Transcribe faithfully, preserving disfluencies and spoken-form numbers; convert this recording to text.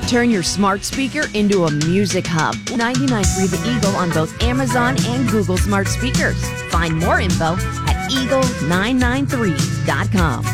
Turn your smart speaker into a music hub. ninety-nine point three The Eagle on both Amazon and Google smart speakers. Find more info at eagle nine nine three dot com.